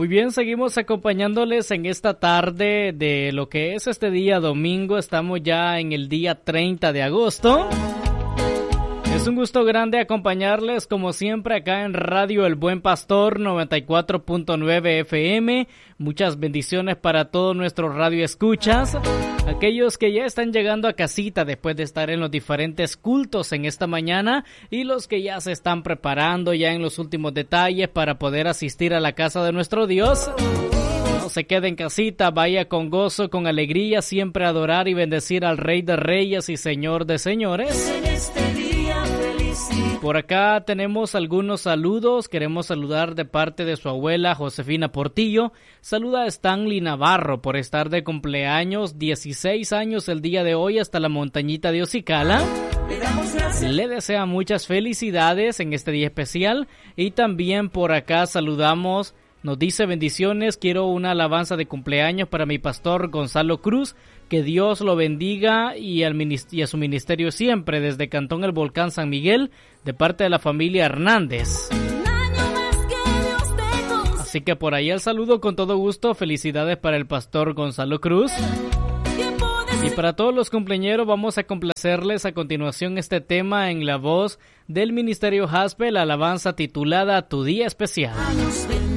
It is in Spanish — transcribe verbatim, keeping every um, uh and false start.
Muy bien, seguimos acompañándoles en esta tarde de lo que es este día domingo. Estamos ya en el día treinta de agosto. Es un gusto grande acompañarles como siempre acá en Radio El Buen Pastor noventa y cuatro punto nueve F M. Muchas bendiciones para todos nuestros radioescuchas, aquellos que ya están llegando a casita después de estar en los diferentes cultos en esta mañana y los que ya se están preparando ya en los últimos detalles para poder asistir a la casa de nuestro Dios. No se quede en casita, vaya con gozo, con alegría, siempre a adorar y bendecir al Rey de Reyes y Señor de Señores. Por acá tenemos algunos saludos. Queremos saludar de parte de su abuela Josefina Portillo. Saluda a Stanley Navarro por estar de cumpleaños, dieciséis años el día de hoy, hasta la montañita de Ocicala. Le desea muchas felicidades en este día especial. Y también por acá saludamos, nos dice bendiciones, quiero una alabanza de cumpleaños para mi pastor Gonzalo Cruz. Que Dios lo bendiga y, al minist- y a su ministerio siempre, desde Cantón El Volcán San Miguel, de parte de la familia Hernández. Así que por ahí el saludo con todo gusto. Felicidades para el pastor Gonzalo Cruz. Y para todos los cumpleañeros vamos a complacerles a continuación este tema en la voz del Ministerio Jaspe, la alabanza titulada Tu Día Especial.